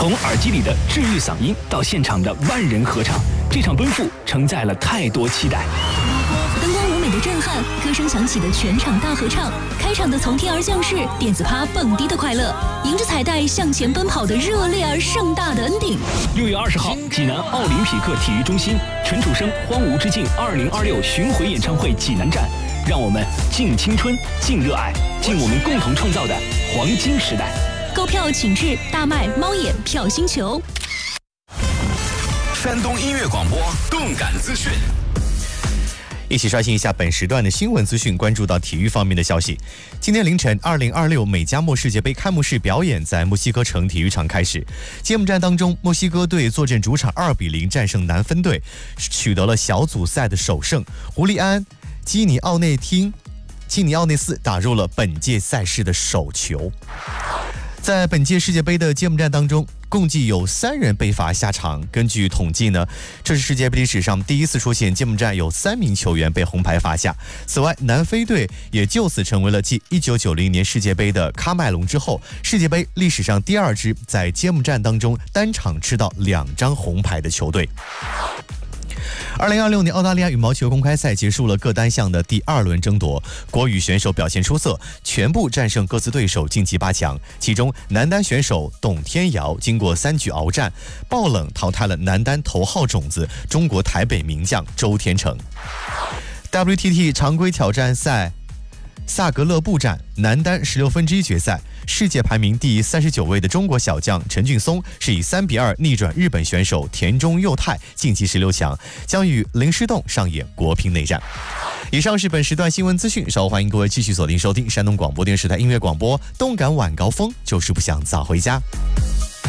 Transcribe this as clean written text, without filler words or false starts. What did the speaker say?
从耳机里的治愈嗓音到现场的万人合唱，这场奔赴承载了太多期待。 灯光舞美的震撼，歌声响起的全场大合唱，开场的从天而降世，电子趴蹦迪的快乐，迎着彩带向前奔跑的热烈而盛大的 ending。 6月20号，济南奥林匹克体育中心，陈楚生《荒芜之境2026巡回演唱会济南站，让我们敬青春、敬热爱、敬我们共同创造的黄金时代。 购票请至大麦、猫眼、票星球。 山东音乐广播动感资讯。 一起刷新一下本时段的新闻资讯，关注到体育方面的消息。今天凌晨，2026美加墨世界杯开幕式表演在墨西哥城体育场开始。揭幕战当中，墨西哥队坐镇主场2-0战胜南非队，取得了小组赛的首胜。胡利安·基尼奥内斯打入了本届赛事的首球。在本届世界杯的揭幕战当中，共计有3人被罚下场。根据统计呢，这是世界杯历史上第一次出现揭幕战有3名球员被红牌罚下。此外，南非队也就此成为了继1990年世界杯的喀麦隆之后，世界杯历史上第2支在揭幕战当中单场吃到2张红牌的球队。2026年澳大利亚羽毛球公开赛结束了各单项的第2轮争夺，国羽选手表现出色，全部战胜各自对手晋级8强。其中男单选手董天瑶经过3局鏖战，爆冷淘汰了男单头号种子中国台北名将周天成。WTT 常规挑战赛萨格勒布站男单16分之一决赛，世界排名第39位的中国小将陈俊松是以3-2逆转日本选手田中佑太晋级16强，将与林诗栋上演国乒内战。以上是本时段新闻资讯，稍后欢迎各位继续锁定收听山东广播电视台音乐广播，动感晚高峰，就是不想早回家。